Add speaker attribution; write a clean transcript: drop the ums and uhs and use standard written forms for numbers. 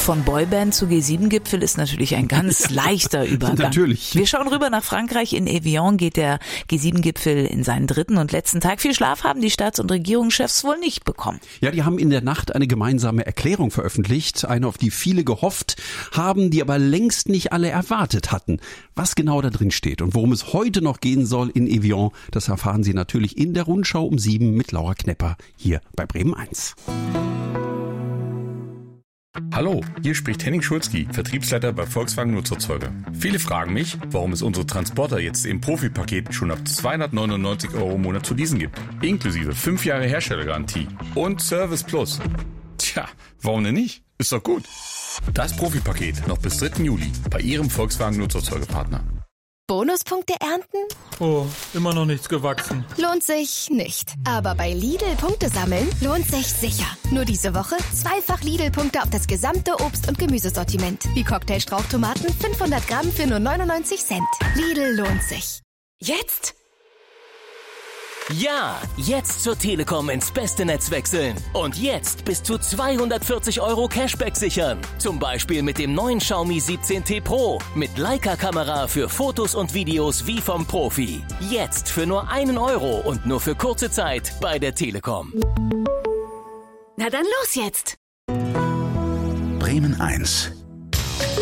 Speaker 1: Von Boyband zu G7-Gipfel ist natürlich ein ganz leichter Übergang.
Speaker 2: Natürlich.
Speaker 1: Wir schauen rüber nach Frankreich. In Evian geht der G7-Gipfel in seinen dritten und letzten Tag. Viel Schlaf haben die Staats- und Regierungschefs wohl nicht bekommen.
Speaker 2: Ja, die haben in der Nacht eine gemeinsame Erklärung veröffentlicht, eine, auf die viele gehofft haben, die aber längst nicht alle erwartet hatten. Was genau da drin steht und worum es heute noch gehen soll in Evian, das erfahren Sie natürlich in der Rundschau um 7 mit Laura Knepper hier bei Bremen 1.
Speaker 3: Hallo, hier spricht Henning Schulzki, Vertriebsleiter bei Volkswagen Nutzerzeuger. Viele fragen mich, warum es unsere Transporter jetzt im Profipaket schon ab 299 € im Monat zu leasen gibt. Inklusive 5 Jahre Herstellergarantie und Service Plus. Tja, warum denn nicht? Ist doch gut. Das Profipaket noch bis 3. Juli bei Ihrem Volkswagen Nutzerzeugerpartner.
Speaker 4: Bonuspunkte ernten?
Speaker 5: Oh, immer noch nichts gewachsen.
Speaker 4: Lohnt sich nicht. Aber bei Lidl Punkte sammeln lohnt sich sicher. Nur diese Woche 2-fach Lidl-Punkte auf das gesamte Obst- und Gemüsesortiment. Wie Cocktailstrauchtomaten 500 Gramm für nur 99 Cent. Lidl lohnt sich.
Speaker 6: Jetzt? Ja, jetzt zur Telekom ins beste Netz wechseln. Und jetzt bis zu 240 € Cashback sichern. Zum Beispiel mit dem neuen Xiaomi 17T Pro. Mit Leica-Kamera für Fotos und Videos wie vom Profi. Jetzt für nur 1 € und nur für kurze Zeit bei der Telekom.
Speaker 4: Na dann los jetzt!
Speaker 7: Bremen 1